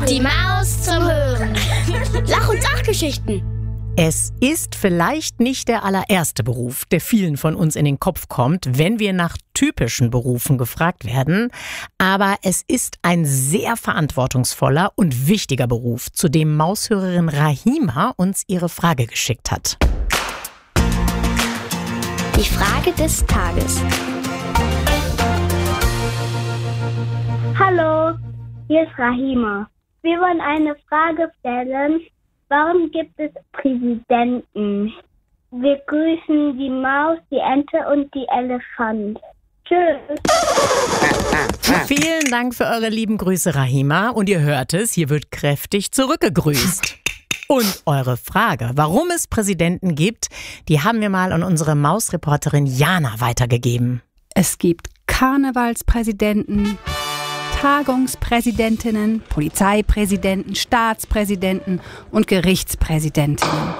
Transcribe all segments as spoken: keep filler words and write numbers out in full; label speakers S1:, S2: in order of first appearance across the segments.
S1: Die Maus zum Hören. Lach- und Sachgeschichten.
S2: Es ist vielleicht nicht der allererste Beruf, der vielen von uns in den Kopf kommt, wenn wir nach typischen Berufen gefragt werden. Aber es ist ein sehr verantwortungsvoller und wichtiger Beruf, zu dem Maushörerin Rahima uns ihre Frage geschickt hat.
S1: Die Frage des Tages.
S3: Hallo, hier ist Rahima. Wir wollen eine Frage stellen. Warum gibt es Präsidenten? Wir grüßen die Maus, die Ente und die Elefant. Tschüss.
S2: Vielen Dank für eure lieben Grüße, Rahima. Und ihr hört es, hier wird kräftig zurückgegrüßt. Und eure Frage, warum es Präsidenten gibt, die haben wir mal an unsere Mausreporterin Jana weitergegeben.
S4: Es gibt Karnevalspräsidenten, Tagungspräsidentinnen, Polizeipräsidenten, Staatspräsidenten und Gerichtspräsidentinnen.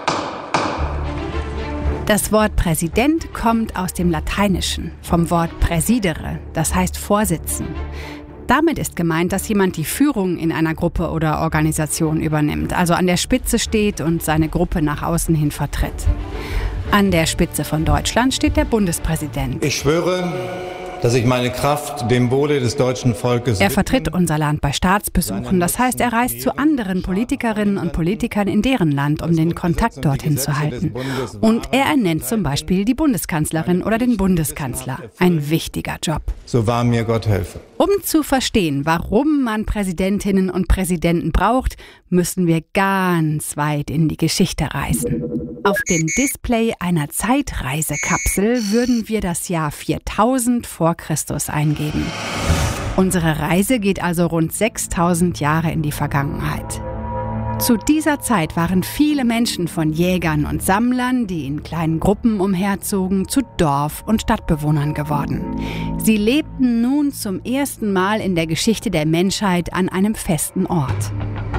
S4: Das Wort Präsident kommt aus dem Lateinischen, vom Wort präsidere, das heißt vorsitzen. Damit ist gemeint, dass jemand die Führung in einer Gruppe oder Organisation übernimmt, also an der Spitze steht und seine Gruppe nach außen hin vertritt. An der Spitze von Deutschland steht der Bundespräsident.
S5: Ich schwöre, dass ich meine Kraft dem Wohle des deutschen Volkes...
S4: Er vertritt unser Land bei Staatsbesuchen. Das heißt, er reist zu anderen Politikerinnen und Politikern in deren Land, um den Kontakt dorthin zu halten. Und er ernennt zum Beispiel die Bundeskanzlerin oder den Bundeskanzler. Ein wichtiger Job.
S5: So wahr mir Gott helfe.
S4: Um zu verstehen, warum man Präsidentinnen und Präsidenten braucht, müssen wir ganz weit in die Geschichte reisen. Auf dem Display einer Zeitreisekapsel würden wir das Jahr viertausend vor Christus eingeben. Unsere Reise geht also rund sechstausend Jahre in die Vergangenheit. Zu dieser Zeit waren viele Menschen von Jägern und Sammlern, die in kleinen Gruppen umherzogen, zu Dorf- und Stadtbewohnern geworden. Sie lebten nun zum ersten Mal in der Geschichte der Menschheit an einem festen Ort.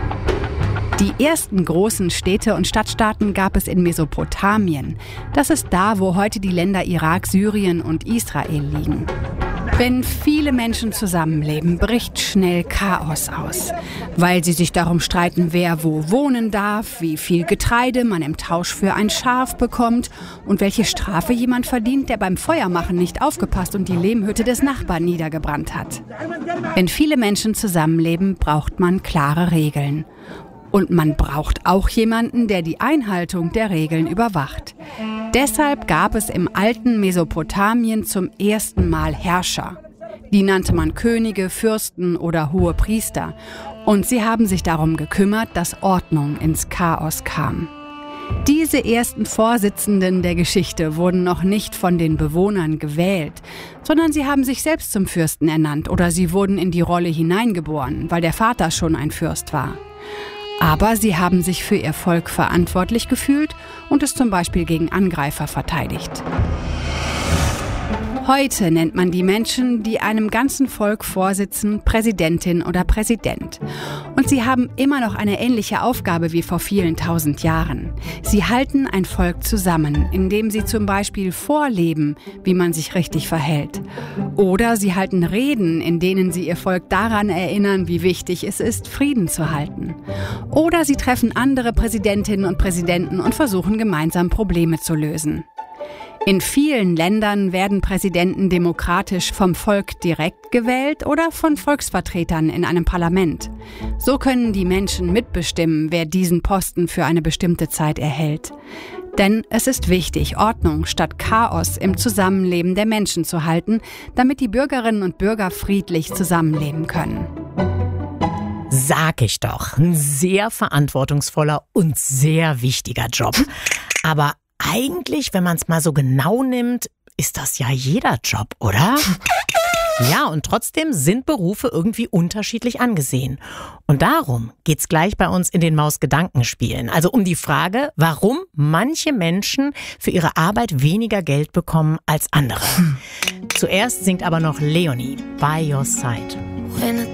S4: Die ersten großen Städte und Stadtstaaten gab es in Mesopotamien. Das ist da, wo heute die Länder Irak, Syrien und Israel liegen. Wenn viele Menschen zusammenleben, bricht schnell Chaos aus, weil sie sich darum streiten, wer wo wohnen darf, wie viel Getreide man im Tausch für ein Schaf bekommt und welche Strafe jemand verdient, der beim Feuermachen nicht aufgepasst und die Lehmhütte des Nachbarn niedergebrannt hat. Wenn viele Menschen zusammenleben, braucht man klare Regeln. Und man braucht auch jemanden, der die Einhaltung der Regeln überwacht. Deshalb gab es im alten Mesopotamien zum ersten Mal Herrscher. Die nannte man Könige, Fürsten oder hohe Priester. Und sie haben sich darum gekümmert, dass Ordnung ins Chaos kam. Diese ersten Vorsitzenden der Geschichte wurden noch nicht von den Bewohnern gewählt, sondern sie haben sich selbst zum Fürsten ernannt oder sie wurden in die Rolle hineingeboren, weil der Vater schon ein Fürst war. Aber sie haben sich für ihr Volk verantwortlich gefühlt und es zum Beispiel gegen Angreifer verteidigt. Heute nennt man die Menschen, die einem ganzen Volk vorsitzen, Präsidentin oder Präsident. Und sie haben immer noch eine ähnliche Aufgabe wie vor vielen tausend Jahren. Sie halten ein Volk zusammen, indem sie zum Beispiel vorleben, wie man sich richtig verhält. Oder sie halten Reden, in denen sie ihr Volk daran erinnern, wie wichtig es ist, Frieden zu halten. Oder sie treffen andere Präsidentinnen und Präsidenten und versuchen gemeinsam Probleme zu lösen. In vielen Ländern werden Präsidenten demokratisch vom Volk direkt gewählt oder von Volksvertretern in einem Parlament. So können die Menschen mitbestimmen, wer diesen Posten für eine bestimmte Zeit erhält. Denn es ist wichtig, Ordnung statt Chaos im Zusammenleben der Menschen zu halten, damit die Bürgerinnen und Bürger friedlich zusammenleben können.
S2: Sag ich doch, ein sehr verantwortungsvoller und sehr wichtiger Job. Aber eigentlich, wenn man es mal so genau nimmt, ist das ja jeder Job, oder? Ja, und trotzdem sind Berufe irgendwie unterschiedlich angesehen. Und darum geht's gleich bei uns in den Maus-Gedankenspielen. Also um die Frage, warum manche Menschen für ihre Arbeit weniger Geld bekommen als andere. Zuerst singt aber noch Leonie, By Your Side.